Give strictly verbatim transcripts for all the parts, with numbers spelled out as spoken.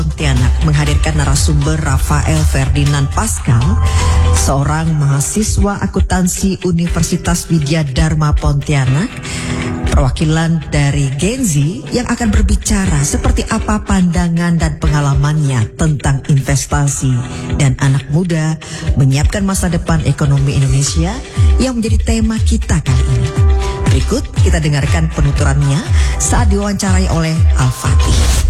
Pontianak menghadirkan narasumber Rafael Ferdinand Pascal, seorang mahasiswa akuntansi Universitas Widya Dharma Pontianak, perwakilan dari Gen Z yang akan berbicara seperti apa pandangan dan pengalamannya tentang investasi dan anak muda menyiapkan masa depan ekonomi Indonesia yang menjadi tema kita kali ini. Berikut kita dengarkan penuturannya saat diwawancarai oleh Al-Fatih.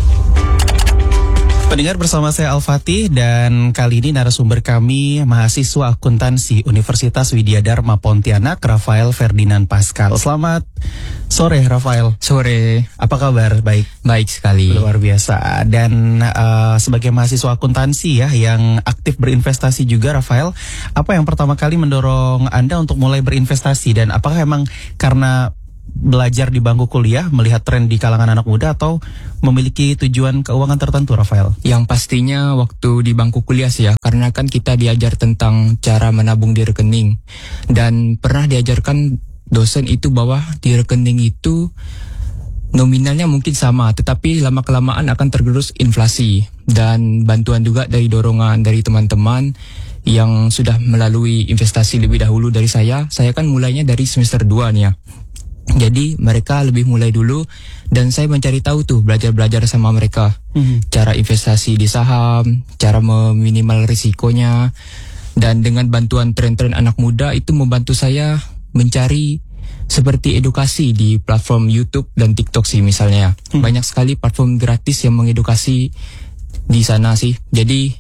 Pendengar, bersama saya Al-Fatih dan kali ini narasumber kami mahasiswa akuntansi Universitas Widya Dharma Pontianak, Rafael Ferdinand Pascal. Selamat sore Rafael. Sore. Apa kabar? Baik. Baik sekali. Luar biasa. Dan uh, sebagai mahasiswa akuntansi ya yang aktif berinvestasi juga, Rafael, apa yang pertama kali mendorong Anda untuk mulai berinvestasi, dan apakah emang karena belajar di bangku kuliah melihat tren di kalangan anak muda atau memiliki tujuan keuangan tertentu, Rafael? Yang pastinya waktu di bangku kuliah sih ya, karena kan kita diajar tentang cara menabung di rekening, dan pernah diajarkan dosen itu bahwa di rekening itu nominalnya mungkin sama, tetapi lama-kelamaan akan tergerus inflasi. Dan bantuan juga dari dorongan dari teman-teman yang sudah melalui investasi lebih dahulu dari saya. Saya kan mulainya dari semester dua nih ya. Jadi mereka lebih mulai dulu, dan saya mencari tahu tuh, belajar-belajar sama mereka. Mm-hmm. Cara investasi di saham, cara meminimal risikonya. Dan dengan bantuan tren-tren anak muda itu membantu saya mencari seperti edukasi di platform YouTube dan TikTok sih misalnya. Mm-hmm. Banyak sekali platform gratis yang mengedukasi di sana sih. Jadi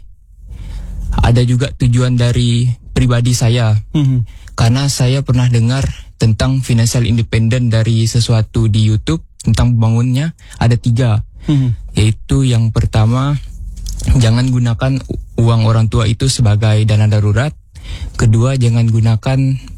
ada juga tujuan dari pribadi saya. Mm-hmm. Karena saya pernah dengar tentang financial independent dari sesuatu di YouTube tentang bangunnya ada tiga, hmm. yaitu yang pertama, jangan gunakan uang orang tua itu sebagai dana darurat. Kedua, jangan gunakan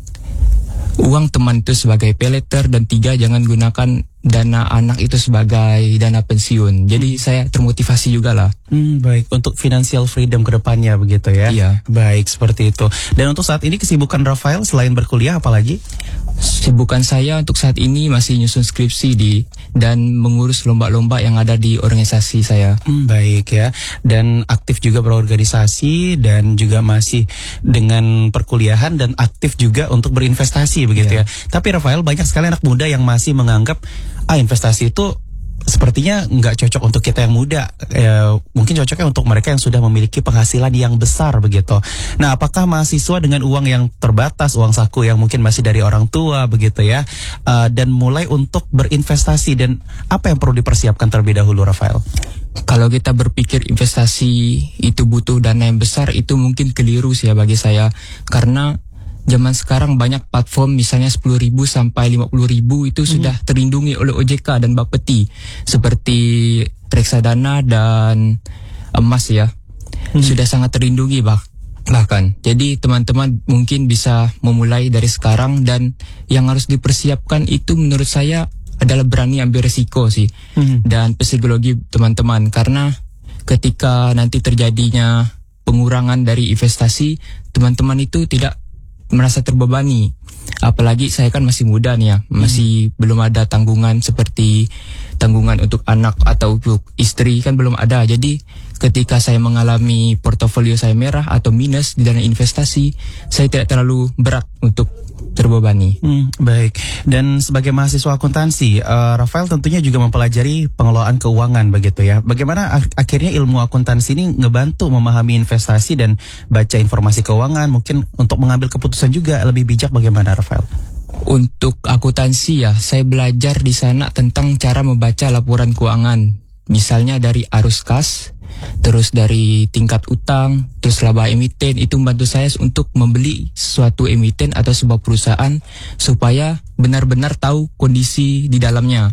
uang teman itu sebagai paylater. Dan tiga, jangan gunakan dana anak itu sebagai dana pensiun. Jadi hmm. saya termotivasi juga lah. Hmm, baik, untuk financial freedom ke depannya begitu ya. Iya. Baik, seperti itu. Dan untuk saat ini kesibukan Rafael selain berkuliah apalagi? Sibukan saya untuk saat ini masih nyusun skripsi di dan mengurus lomba-lomba yang ada di organisasi saya. Hmm, baik ya. Dan aktif juga berorganisasi dan juga masih dengan perkuliahan dan aktif juga untuk berinvestasi begitu yeah. ya. Tapi Rafael, banyak sekali anak muda yang masih menganggap ah investasi itu sepertinya nggak cocok untuk kita yang muda, e, mungkin cocoknya untuk mereka yang sudah memiliki penghasilan yang besar begitu. Nah, apakah mahasiswa dengan uang yang terbatas, uang saku yang mungkin masih dari orang tua begitu ya, e, dan mulai untuk berinvestasi, dan apa yang perlu dipersiapkan terlebih dahulu, Rafael? Kalau kita berpikir investasi itu butuh dana yang besar, itu mungkin keliru sih ya bagi saya, karena zaman sekarang banyak platform misalnya sepuluh ribu sampai lima puluh ribu itu hmm. sudah terlindungi oleh O J K dan Bapeti, seperti reksadana dan emas ya. Hmm. Sudah sangat terlindungi bah bahkan. Jadi teman-teman mungkin bisa memulai dari sekarang, dan yang harus dipersiapkan itu menurut saya adalah berani ambil resiko sih. Hmm. Dan psikologi teman-teman, karena ketika nanti terjadinya pengurangan dari investasi, teman-teman itu tidak merasa terbebani. Apalagi saya kan masih muda nih ya, masih hmm. belum ada tanggungan seperti tanggungan untuk anak atau untuk istri kan belum ada. Jadi ketika saya mengalami portofolio saya merah atau minus di dana investasi, saya tidak terlalu berat untuk terbebani. Hmm, baik. Dan sebagai mahasiswa akuntansi, uh, Rafael tentunya juga mempelajari pengelolaan keuangan begitu ya. Bagaimana ak- akhirnya ilmu akuntansi ini ngebantu memahami investasi dan baca informasi keuangan, mungkin untuk mengambil keputusan juga lebih bijak, bagaimana Rafael? Untuk akuntansi ya, saya belajar di sana tentang cara membaca laporan keuangan. Misalnya dari arus kas, terus dari tingkat utang, terus laba emiten. Itu membantu saya untuk membeli suatu emiten atau sebuah perusahaan supaya benar-benar tahu kondisi di dalamnya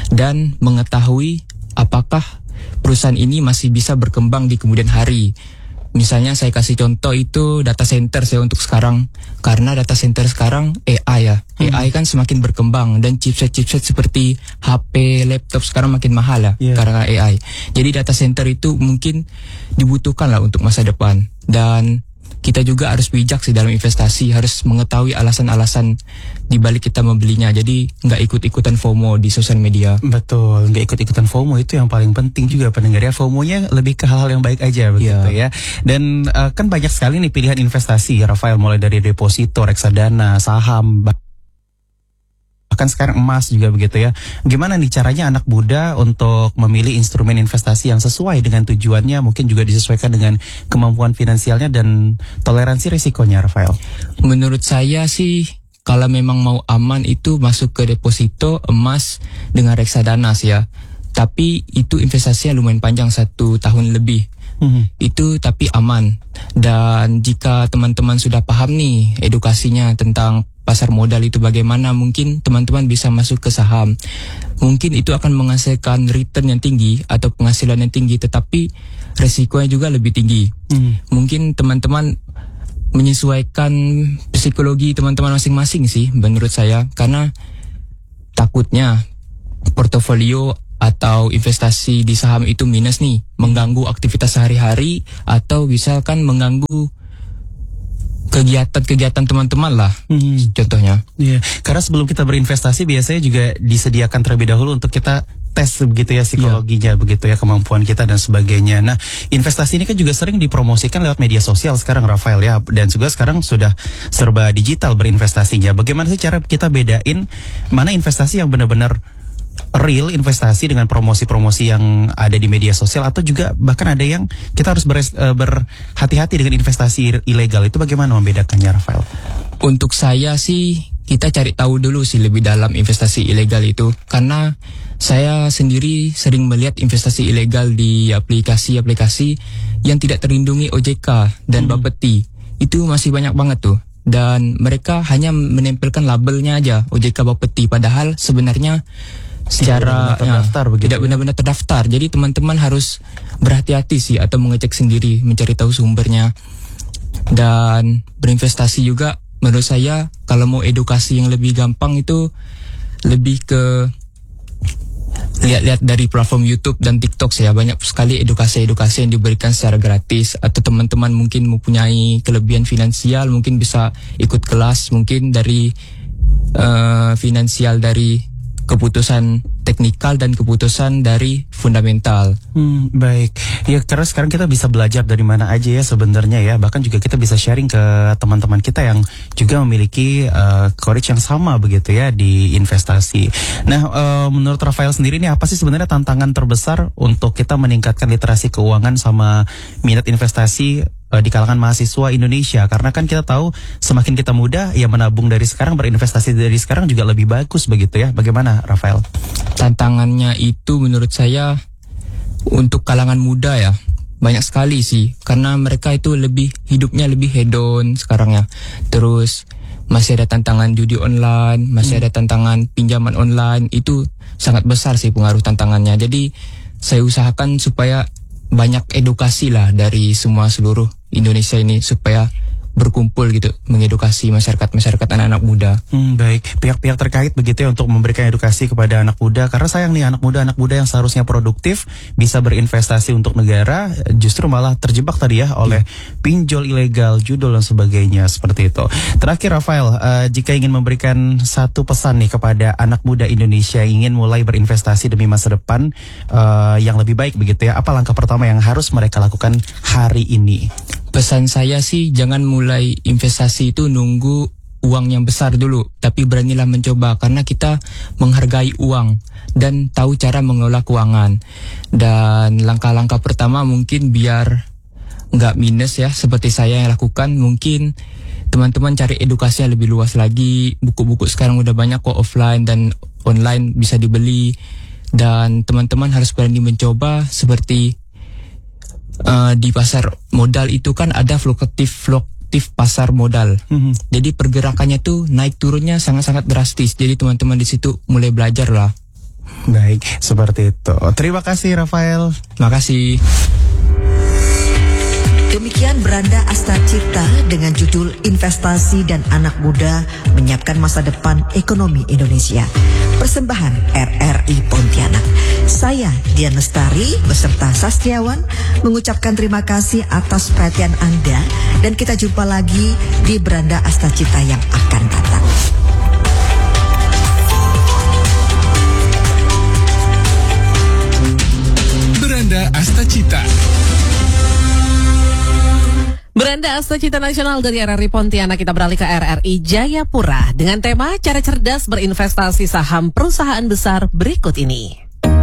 dan mengetahui apakah perusahaan ini masih bisa berkembang di kemudian hari. Misalnya saya kasih contoh itu data center saya untuk sekarang, karena data center sekarang A I ya, hmm. A I kan semakin berkembang, dan chipset-chipset seperti H P, laptop sekarang makin mahal ya, yeah. karena A I. Jadi data center itu mungkin dibutuhkan lah untuk masa depan, dan kita juga harus bijak sih dalam investasi, harus mengetahui alasan-alasan di balik kita membelinya. Jadi nggak ikut-ikutan FOMO di sosial media. Betul, nggak ikut-ikutan FOMO itu yang paling penting juga pendengar ya. FOMO-nya lebih ke hal-hal yang baik aja begitu ya. Dan uh, kan banyak sekali nih pilihan investasi, Rafael, mulai dari deposito, reksadana, saham, bahkan sekarang emas juga begitu ya. Gimana nih caranya anak muda untuk memilih instrumen investasi yang sesuai dengan tujuannya, mungkin juga disesuaikan dengan kemampuan finansialnya dan toleransi risikonya, Rafael? Menurut saya sih, kalau memang mau aman itu masuk ke deposito, emas dengan reksadana sih ya. Tapi itu investasinya lumayan panjang, satu tahun lebih. Mm-hmm. Itu tapi aman. Dan jika teman-teman sudah paham nih edukasinya tentang pasar modal itu bagaimana, mungkin teman-teman bisa masuk ke saham. Mungkin itu akan menghasilkan return yang tinggi atau penghasilan yang tinggi, tetapi resikonya juga lebih tinggi. Mm. Mungkin teman-teman menyesuaikan psikologi teman-teman masing-masing sih menurut saya, karena takutnya portofolio atau investasi di saham itu minus nih, mengganggu aktivitas sehari-hari atau misalkan mengganggu kegiatan-kegiatan teman-teman lah, hmm. contohnya. Iya, karena sebelum kita berinvestasi biasanya juga disediakan terlebih dahulu untuk kita tes begitu ya psikologinya, yeah. begitu ya, kemampuan kita dan sebagainya. Nah, investasi ini kan juga sering dipromosikan lewat media sosial sekarang, Rafael ya, dan juga sekarang sudah serba digital berinvestasinya. Bagaimana sih cara kita bedain mana investasi yang benar-benar real investasi dengan promosi-promosi yang ada di media sosial, atau juga bahkan ada yang kita harus beres, uh, berhati-hati dengan investasi ilegal? Itu bagaimana membedakannya, Rafael? Untuk saya sih, kita cari tahu dulu sih lebih dalam investasi ilegal itu, karena saya sendiri sering melihat investasi ilegal di aplikasi-aplikasi yang tidak terlindungi O J K dan hmm. Bapeti. Itu masih banyak banget tuh. Dan mereka hanya menempelkan labelnya aja O J K Bapeti, padahal sebenarnya secara tidak benar-benar terdaftar, ya, tidak benar-benar terdaftar. Jadi teman-teman harus berhati-hati sih atau mengecek sendiri, mencari tahu sumbernya. Dan berinvestasi juga menurut saya kalau mau edukasi yang lebih gampang itu lebih ke lihat-lihat dari platform YouTube dan TikTok ya. Banyak sekali edukasi-edukasi yang diberikan secara gratis, atau teman-teman mungkin mempunyai kelebihan finansial, mungkin bisa ikut kelas mungkin dari uh, finansial dari keputusan teknikal dan keputusan dari fundamental. Hmm, baik. Ya, karena sekarang kita bisa belajar dari mana aja ya sebenarnya ya. Bahkan juga kita bisa sharing ke teman-teman kita yang juga memiliki uh, courage yang sama begitu ya di investasi. Nah, uh, menurut Rafael sendiri ini apa sih sebenarnya tantangan terbesar untuk kita meningkatkan literasi keuangan sama minat investasi uh, di kalangan mahasiswa Indonesia? Karena kan kita tahu semakin kita muda ya menabung dari sekarang, berinvestasi dari sekarang juga lebih bagus begitu ya. Bagaimana, Rafael? Tantangannya itu menurut saya untuk kalangan muda ya banyak sekali sih, karena mereka itu lebih hidupnya lebih hedon sekarang ya. Terus masih ada tantangan judi online, masih hmm. ada tantangan pinjaman online, itu sangat besar sih pengaruh tantangannya. Jadi saya usahakan supaya banyak edukasi lah dari semua seluruh Indonesia ini supaya berkumpul gitu, mengedukasi masyarakat-masyarakat anak-anak muda. Hmm, baik, pihak-pihak terkait begitu ya untuk memberikan edukasi kepada anak muda, karena sayang nih anak muda-anak muda yang seharusnya produktif bisa berinvestasi untuk negara justru malah terjebak tadi ya oleh pinjol ilegal, judul dan sebagainya seperti itu. Terakhir, Rafael, uh, jika ingin memberikan satu pesan nih kepada anak muda Indonesia yang ingin mulai berinvestasi demi masa depan uh, yang lebih baik begitu ya, apa langkah pertama yang harus mereka lakukan hari ini? Pesan saya sih, jangan mulai investasi itu nunggu uang yang besar dulu, tapi beranilah mencoba, karena kita menghargai uang dan tahu cara mengelola keuangan. Dan langkah-langkah pertama mungkin biar nggak minus ya, seperti saya yang lakukan, mungkin teman-teman cari edukasinya lebih luas lagi. Buku-buku sekarang udah banyak kok, offline dan online bisa dibeli, dan teman-teman harus berani mencoba. Seperti Uh, di pasar modal itu kan ada fluktuatif fluktuatif pasar modal. Mm-hmm. Jadi pergerakannya tuh naik turunnya sangat-sangat drastis. Jadi teman-teman di situ mulai belajar lah. Baik, seperti itu. Terima kasih, Rafael. Terima kasih. Demikian Beranda Astacita dengan judul Investasi dan Anak Muda Menyiapkan Masa Depan Ekonomi Indonesia. Persembahan R R I Pontianak. Saya Dian Lestari beserta Sastriawan mengucapkan terima kasih atas perhatian Anda dan kita jumpa lagi di Beranda Astacita yang akan datang. Beranda Astacita. Beranda Astacita Nasional dari R R I Pontianak, kita beralih ke R R I Jayapura dengan tema cara cerdas berinvestasi saham perusahaan besar berikut ini.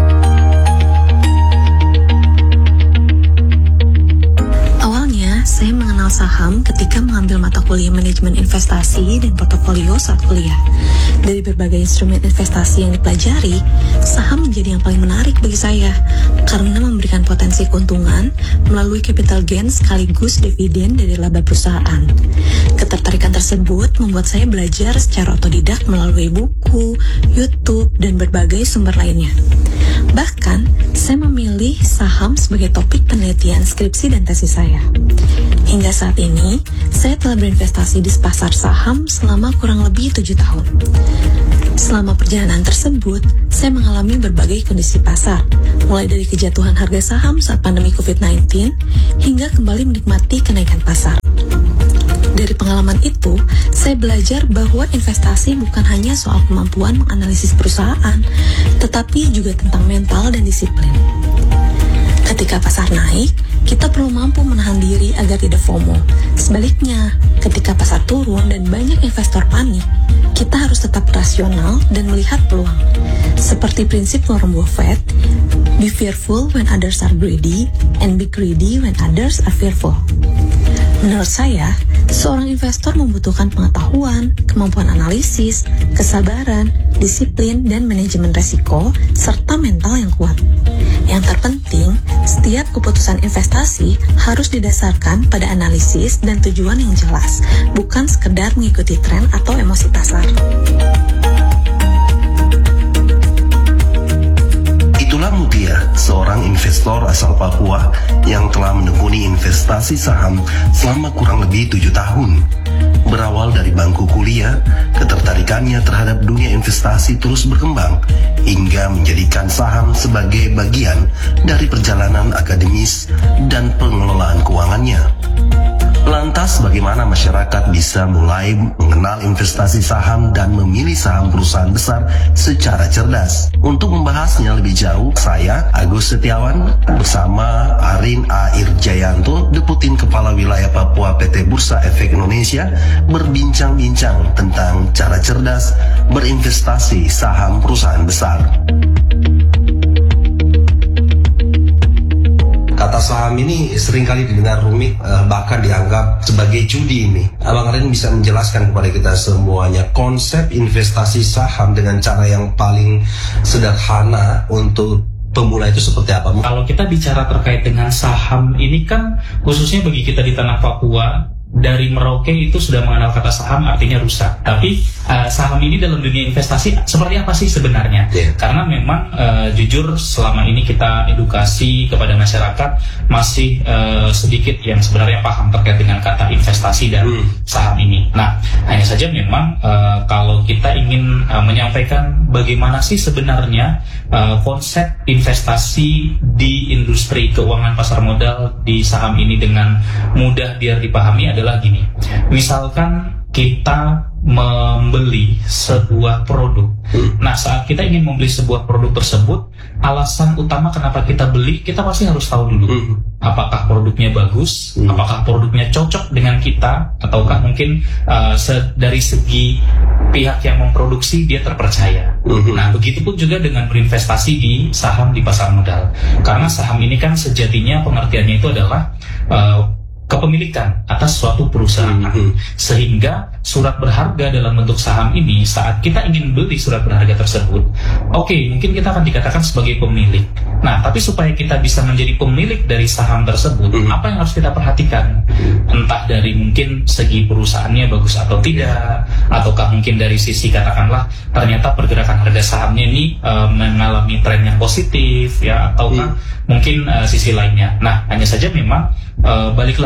Awalnya, saya mengenal saham ketika mengambil mata kuliah manajemen investasi dan portofolio saat kuliah. Dari berbagai instrumen investasi yang dipelajari, saham menjadi yang paling menarik bagi saya karena memberikan potensi keuntungan melalui capital gain sekaligus dividen dari laba perusahaan. Ketertarikan tersebut membuat saya belajar secara otodidak melalui buku, YouTube, dan berbagai sumber lainnya. Bahkan, saya memilih saham sebagai topik penelitian skripsi dan tesis saya. Hingga saat ini, saya telah berinvestasi di pasar saham selama kurang lebih tujuh tahun. Selama perjalanan tersebut, saya mengalami berbagai kondisi pasar, mulai dari kejatuhan harga saham saat pandemi covid sembilan belas, hingga kembali menikmati kenaikan pasar. Dari pengalaman itu, saya belajar bahwa investasi bukan hanya soal kemampuan menganalisis perusahaan, tetapi juga tentang mental dan disiplin. Ketika pasar naik, kita perlu mampu menahan diri agar tidak FOMO. Sebaliknya, ketika pasar turun dan banyak investor panik, kita harus tetap rasional dan melihat peluang. Seperti prinsip Warren Buffett, be fearful when others are greedy, and be greedy when others are fearful. Menurut saya, seorang investor membutuhkan pengetahuan, kemampuan analisis, kesabaran, disiplin, dan manajemen resiko, serta mental yang kuat. Yang terpenting, setiap keputusan investasi harus didasarkan pada analisis dan tujuan yang jelas, bukan sekedar mengikuti tren atau emosi pasar. Itulah Mutia, seorang investor asal Papua yang telah menekuni investasi saham selama kurang lebih tujuh tahun. Berawal dari bangku kuliah, ketertarikannya terhadap dunia investasi terus berkembang hingga menjadikan saham sebagai bagian dari perjalanan akademis dan pengelolaan keuangannya. Lantas bagaimana masyarakat bisa mulai mengenal investasi saham dan memilih saham perusahaan besar secara cerdas? Untuk membahasnya lebih jauh, saya Agus Setiawan bersama Arin A. Irjayanto, Deputin Kepala Wilayah Papua P T Bursa Efek Indonesia, berbincang-bincang tentang cara cerdas berinvestasi saham perusahaan besar. Kata saham ini seringkali didengar rumit, bahkan dianggap sebagai judi ini. Abang Arin bisa menjelaskan kepada kita semuanya konsep investasi saham dengan cara yang paling sederhana untuk pemula itu seperti apa? Kalau kita bicara terkait dengan saham ini kan khususnya bagi kita di tanah Papua, dari Merauke itu sudah mengenal kata saham artinya rusak. Tapi uh, saham ini dalam dunia investasi seperti apa sih sebenarnya? Yeah. Karena memang uh, jujur selama ini kita edukasi kepada masyarakat masih uh, sedikit yang sebenarnya paham terkait dengan kata investasi dan mm. saham ini. Nah, hanya saja memang uh, kalau kita ingin uh, menyampaikan bagaimana sih sebenarnya uh, konsep investasi di industri keuangan pasar modal di saham ini dengan mudah biar dipahami adalah adalah gini, misalkan kita membeli sebuah produk. Nah, saat kita ingin membeli sebuah produk tersebut, alasan utama kenapa kita beli, kita pasti harus tahu dulu apakah produknya bagus, apakah produknya cocok dengan kita, ataukah mungkin uh, se- dari segi pihak yang memproduksi dia terpercaya. Nah, begitupun juga dengan berinvestasi di saham di pasar modal. Karena saham ini kan sejatinya pengertiannya itu adalah uh, kepemilikan atas suatu perusahaan, mm-hmm. sehingga surat berharga dalam bentuk saham ini saat kita ingin beli surat berharga tersebut, oke okay, mungkin kita akan dikatakan sebagai pemilik. Nah, tapi supaya kita bisa menjadi pemilik dari saham tersebut, mm-hmm. apa yang harus kita perhatikan? Entah dari mungkin segi perusahaannya bagus atau tidak, ataukah mungkin dari sisi katakanlah ternyata pergerakan harga sahamnya ini uh, mengalami tren yang positif, ya, ataukah mm. mungkin uh, sisi lainnya. Nah, hanya saja memang uh, balik lagi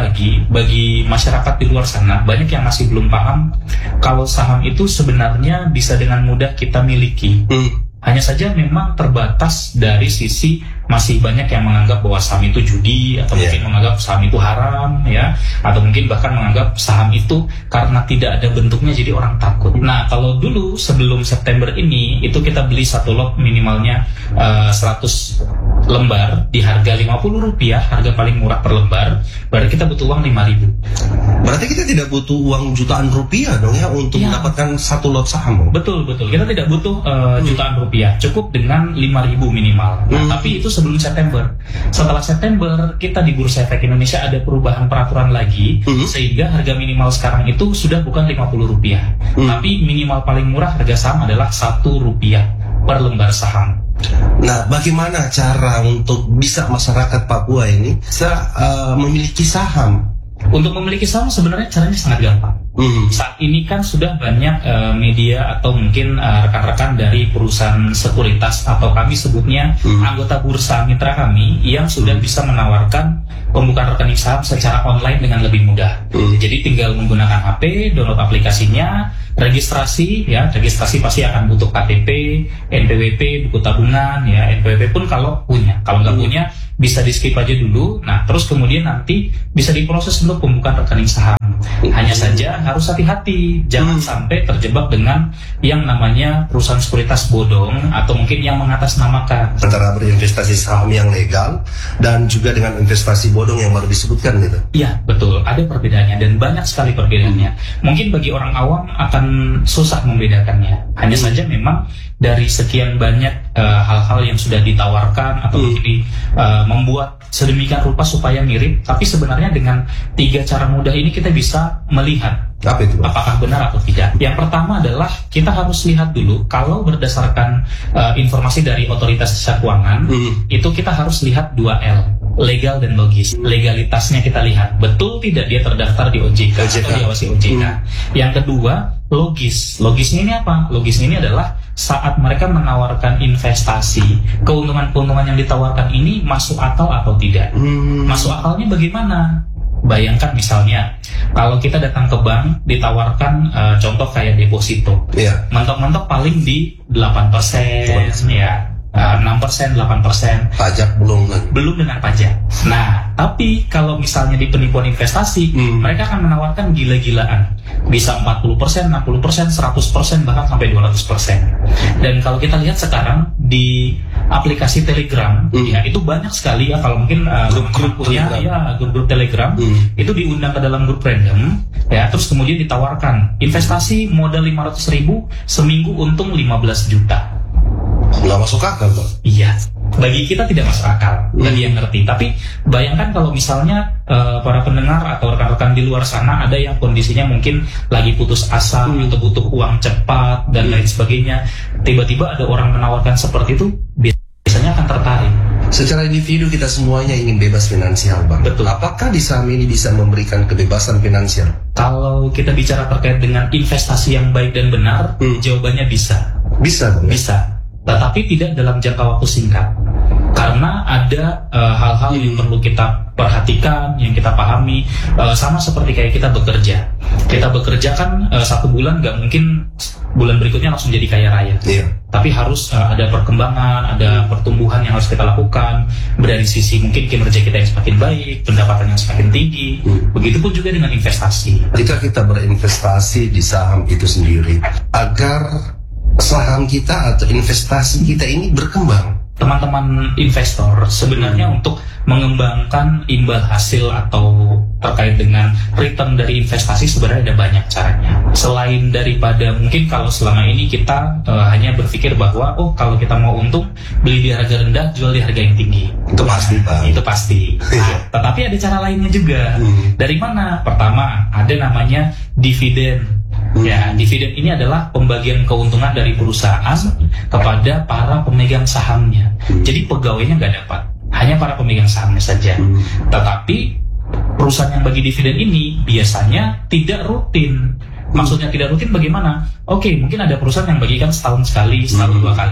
lagi bagi masyarakat di luar sana, banyak yang masih belum paham kalau saham itu sebenarnya bisa dengan mudah kita miliki. Hmm. Hanya saja memang terbatas dari sisi masih banyak yang menganggap bahwa saham itu judi, atau yeah. mungkin menganggap saham itu haram, ya, atau mungkin bahkan menganggap saham itu karena tidak ada bentuknya jadi orang takut. Nah, kalau dulu sebelum September ini itu kita beli satu lot minimalnya uh, seratus lembar di harga lima puluh rupiah, harga paling murah per lembar, berarti kita butuh uang lima ribu. Berarti kita tidak butuh uang jutaan rupiah dong ya untuk ya. mendapatkan satu lot saham. Betul, betul. Kita tidak butuh uh, hmm. jutaan rupiah, cukup dengan lima ribu minimal. Nah, hmm. tapi itu sebelum September. Setelah September, kita di Bursa Efek Indonesia ada perubahan peraturan lagi, hmm. sehingga harga minimal sekarang itu sudah bukan lima puluh rupiah, hmm. tapi minimal paling murah harga saham adalah satu rupiah per lembar saham. Nah, bagaimana cara untuk bisa masyarakat Papua ini bisa uh, memiliki saham? Untuk memiliki saham sebenarnya caranya sangat gampang. Mm-hmm. Saat ini kan sudah banyak uh, media atau mungkin uh, rekan-rekan dari perusahaan sekuritas atau kami sebutnya mm-hmm. anggota bursa mitra kami yang sudah mm-hmm. bisa menawarkan pembukaan rekening saham secara online dengan lebih mudah. Mm-hmm. Jadi tinggal menggunakan H P, download aplikasinya, registrasi, ya registrasi pasti akan butuh K T P, N P W P, buku tabungan, ya N P W P pun kalau punya. Kalau nggak punya bisa di skip aja dulu. Nah, terus kemudian nanti bisa diproses untuk pembukaan rekening saham. Hanya saja harus hati-hati, jangan hmm. sampai terjebak dengan yang namanya perusahaan sekuritas bodong atau mungkin yang mengatasnamakan. Antara berinvestasi saham yang legal dan juga dengan investasi bodong yang baru disebutkan gitu. Iya, betul. Ada perbedaannya dan banyak sekali perbedaannya. Hmm. Mungkin bagi orang awam akan susah membedakannya. Hanya hmm. saja memang dari sekian banyak uh, hal-hal yang sudah ditawarkan atau hmm. di, uh, membuat sedemikian rupa supaya mirip, tapi sebenarnya dengan tiga cara mudah ini kita bisa melihat apa itu, apakah benar atau tidak. Yang pertama adalah kita harus lihat dulu kalau berdasarkan uh, informasi dari otoritas jasa keuangan, hmm. itu kita harus lihat dua L, legal dan logis. Legalitasnya kita lihat betul tidak dia terdaftar di O J K, O J K. Atau diawasi O J K. Hmm. Yang kedua, logis. Logisnya ini apa? Logisnya ini adalah saat mereka menawarkan investasi, keuntungan-keuntungan yang ditawarkan ini masuk akal atau tidak. Hmm. Masuk akalnya bagaimana? Bayangkan misalnya, kalau kita datang ke bank, ditawarkan uh, contoh kayak deposito. Yeah. Mentok-mentok paling di delapan persen, ya. Uh, enam persen, delapan persen. Pajak belum kan? Belum dengan pajak. Nah, tapi kalau misalnya di penipuan investasi, hmm. mereka akan menawarkan gila-gilaan. Bisa empat puluh persen, enam puluh persen, seratus persen, bahkan sampai dua ratus persen. Dan kalau kita lihat sekarang di aplikasi Telegram, hmm. ya itu banyak sekali ya, kalau mungkin uh, grup-grup punya, ya grup-grup Telegram, hmm. itu diundang ke dalam grup random, ya terus kemudian ditawarkan investasi modal lima ratus ribu, seminggu untung lima belas juta. Nggak masuk akal, Pak. Iya, bagi kita tidak masuk akal, hmm. bagi yang ngerti. Tapi bayangkan kalau misalnya uh, para pendengar atau rekan-rekan di luar sana ada yang kondisinya mungkin lagi putus asa hmm. atau butuh uang cepat dan hmm. lain sebagainya. Tiba-tiba ada orang menawarkan seperti itu, biasanya akan tertarik. Secara individu kita semuanya ingin bebas finansial, Bang. Betul. Apakah di saham ini bisa memberikan kebebasan finansial? Kalau kita bicara terkait dengan investasi yang baik dan benar, hmm. jawabannya bisa. Bisa, Bang. Bisa. Tetapi tidak dalam jangka waktu singkat, karena ada uh, hal-hal yang perlu kita perhatikan, yang kita pahami, uh, sama seperti kayak kita bekerja. Kita bekerja kan uh, satu bulan nggak mungkin bulan berikutnya langsung jadi kaya raya. Iya. Tapi harus uh, ada perkembangan, ada pertumbuhan yang harus kita lakukan. Dari sisi mungkin kinerja kita yang semakin baik, pendapatan yang semakin tinggi. Hmm. Begitupun juga dengan investasi. Jika kita berinvestasi di saham itu sendiri, agar saham kita atau investasi kita ini berkembang. Teman-teman investor sebenarnya hmm. untuk mengembangkan imbal hasil atau terkait dengan return dari investasi sebenarnya ada banyak caranya. Selain daripada mungkin kalau selama ini kita uh, hanya berpikir bahwa oh kalau kita mau untung beli di harga rendah jual di harga yang tinggi. Itu pasti, Pak. Itu pasti. Nah, tetapi ada cara lainnya juga. Hmm. Dari mana? Pertama, ada namanya dividen. Ya, dividen ini adalah pembagian keuntungan dari perusahaan kepada para pemegang sahamnya. Jadi pegawainya nggak dapat, hanya para pemegang sahamnya saja. Tetapi perusahaan yang bagi dividen ini biasanya tidak rutin. Maksudnya tidak rutin bagaimana? Oke, mungkin ada perusahaan yang bagikan setahun sekali, setahun dua kali.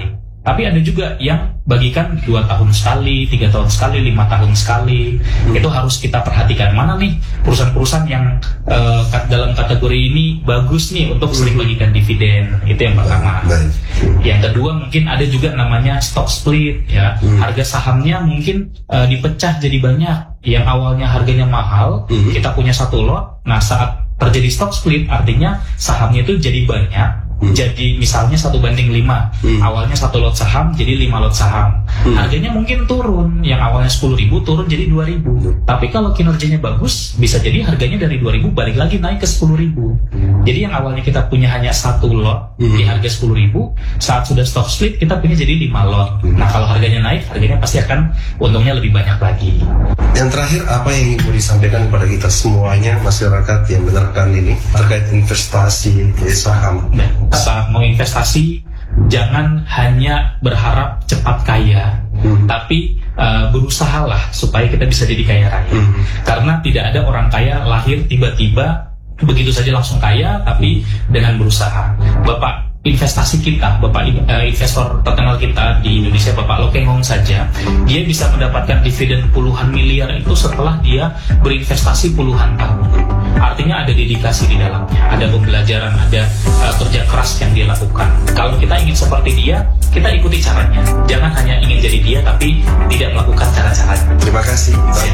Tapi ada juga yang bagikan dua tahun sekali, tiga tahun sekali, lima tahun sekali. Hmm. Itu harus kita perhatikan mana nih perusahaan-perusahaan yang uh, dalam kategori ini bagus nih untuk sering bagikan dividen. Itu yang pertama. Baik. Yang kedua mungkin ada juga namanya stock split ya. Hmm. Harga sahamnya mungkin uh, dipecah jadi banyak. Yang awalnya harganya mahal, hmm. kita punya satu lot. Nah saat terjadi stock split artinya sahamnya itu jadi banyak. Hmm. Jadi misalnya satu banding lima, hmm. awalnya satu lot saham jadi lima lot saham, hmm. harganya mungkin turun, yang awalnya sepuluh ribu turun jadi dua ribu. hmm. Tapi kalau kinerjanya bagus, bisa jadi harganya dari dua ribu balik lagi naik ke sepuluh ribu. hmm. Jadi yang awalnya kita punya hanya satu lot hmm. di harga sepuluh ribu, saat sudah stock split kita punya jadi lima lot. hmm. Nah kalau harganya naik, harganya pasti akan untungnya lebih banyak lagi. Yang terakhir, apa yang ingin mau disampaikan kepada kita semuanya, masyarakat yang mendengarkan ini terkait investasi di saham? Nah, saat mau investasi jangan hanya berharap cepat kaya, hmm. tapi uh, berusahalah supaya kita bisa jadi kaya raya. Hmm. Karena tidak ada orang kaya lahir tiba-tiba begitu saja langsung kaya, tapi dengan berusaha. Bapak investasi kita, Bapak uh, investor terkenal kita di Indonesia, Bapak Lo Keng Hong saja, dia bisa mendapatkan dividen puluhan miliar itu setelah dia berinvestasi puluhan tahun. Artinya ada dedikasi di dalamnya, ada pembelajaran, ada uh, kerja keras yang dia lakukan. Kalau kita ingin seperti dia, kita ikuti caranya. Jangan hanya ingin jadi dia, tapi tidak melakukan cara-caranya. Terima kasih. Ya.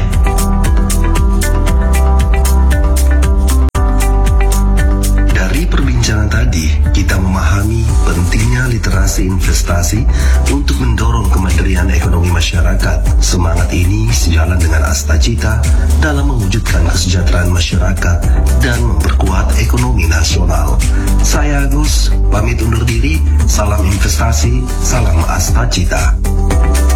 Dari perbincangan tadi, kita memahami pentingnya literasi investasi untuk mendorong kemandirian ekonomi masyarakat. Semangat ini sejalan dengan Astacita dalam mewujudkan kesejahteraan masyarakat dan memperkuat ekonomi nasional. Saya Agus, pamit undur diri. Salam investasi, salam Astacita.